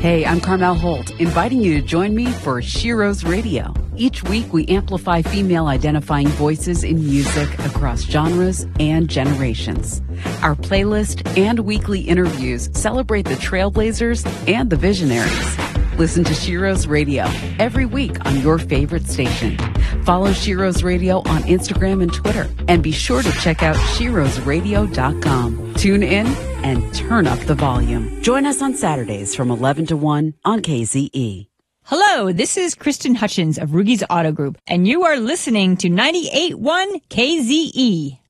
Hey, I'm Carmel Holt, inviting you to join me for Shiro's Radio. Each week, we amplify female-identifying voices in music across genres and generations. Our playlist and weekly interviews celebrate the trailblazers and the visionaries. Listen to Shiro's Radio every week on your favorite station. Follow Shiro's Radio on Instagram and Twitter. And be sure to check out shirosradio.com. Tune in and turn up the volume. Join us on Saturdays from 11 to 1 on KZE. Hello, this is Kristen Hutchins of Rugi's Auto Group, and you are listening to 98.1 KZE.